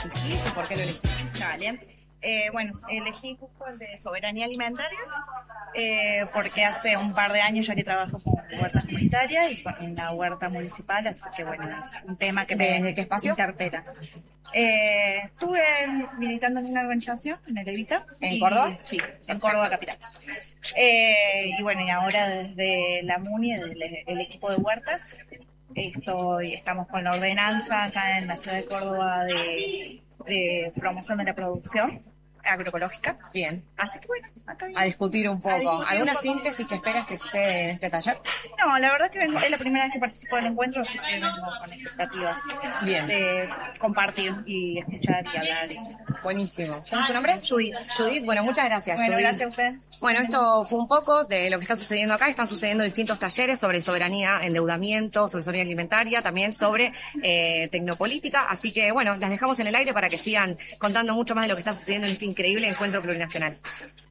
asistís y por qué lo elegís. Dale. Bueno, elegí justo el de soberanía alimentaria porque hace un par de años ya que trabajo con huertas comunitarias y en la huerta municipal, así que bueno, es un tema que ¿Desde me qué espacio? interpela. Estuve militando en una organización, en el Evita. ¿En Córdoba? Sí, en Córdoba capital. Y bueno, y ahora desde la MUNI, desde el equipo de huertas, estamos con la ordenanza acá en la ciudad de Córdoba de promoción de la producción agroecológica. Bien. Así que bueno, acá A discutir un poco. discutir ¿Alguna un poco. síntesis que esperas que suceda en este taller? No, la verdad es que es la primera vez que participo del encuentro, así que vengo con expectativas Bien. de compartir y escuchar y hablar. Buenísimo. ¿Cómo es tu nombre? Judith. Judith, bueno, muchas gracias. Bueno, Judith. gracias a ustedes. Bueno, esto fue un poco de lo que está sucediendo acá. Están sucediendo distintos talleres sobre soberanía, endeudamiento, sobre soberanía alimentaria, también sobre tecnopolítica. Así que, bueno, las dejamos en el aire para que sigan contando mucho más de lo que está sucediendo en este increíble encuentro plurinacional.